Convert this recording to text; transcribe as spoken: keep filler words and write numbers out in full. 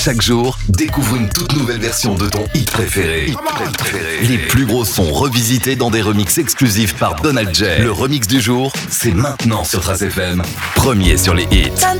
Chaque jour, découvre une toute nouvelle version de ton hit préféré. Hit préféré. Les plus gros sons revisités dans des remixes exclusifs par Donald J. Le remix du jour, c'est maintenant sur Trace F M. Premier sur les hits.